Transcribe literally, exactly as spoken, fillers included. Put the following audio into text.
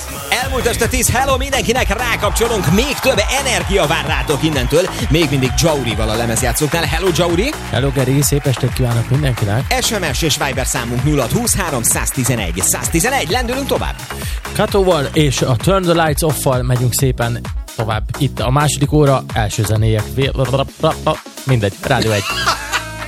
Elmúlt este tíz, hello mindenkinek, rákapcsolunk, még több energia vár rátok innentől, még mindig Jaurival a lemezjátszóknál. Hello Jauri! Hello Geri, szép estét kívánok mindenkinek! es em es és Viber számunk nulla húszhárom száztizenegy száztizenegy, lendülünk tovább! Katóval és a Turn the Lights Off-val megyünk szépen tovább. Itt a második óra első zenéjek. Mindegy, Rádió egy.